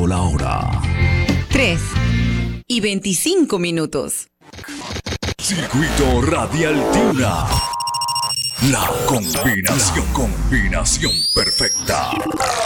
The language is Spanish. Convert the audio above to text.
marcando la hora. 3:25. Circuito Radial Tuna. La combinación perfecta.